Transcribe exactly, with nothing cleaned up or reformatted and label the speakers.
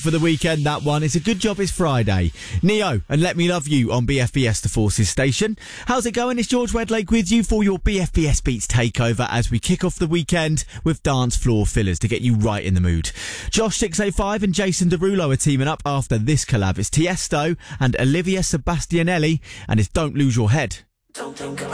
Speaker 1: For the weekend, that one. It's a good job it's Friday. Neo and Let Me Love You on B F B S The Forces station. How's it going? It's George Wedlake with you for your B F B S Beats takeover as we kick off the weekend with dance floor fillers to get you right in the mood. Josh six eight five and Jason Derulo are teaming up after this collab. It's Tiesto and Olivia Sebastianelli and it's Don't Lose Your Head. Don't think